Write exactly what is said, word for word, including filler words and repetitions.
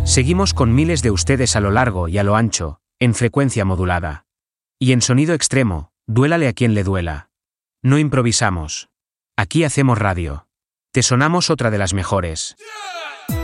Seguimos con miles de ustedes a lo largo y a lo ancho, en frecuencia modulada. Y en sonido extremo, duélale a quien le duela. No improvisamos. Aquí hacemos radio. Te sonamos otra de las mejores.